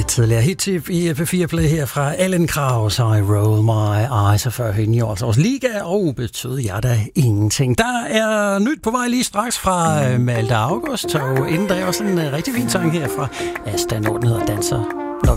Lidt tidligere hit i P4 Play her fra Allen Krauss, I Roll My Eyes, og før hende jo også Liga, og betød jeg da ingenting. Der er nyt på vej lige straks fra Malte August, og inden der er også en rigtig fin sang her fra Asta Norden, hedder Danser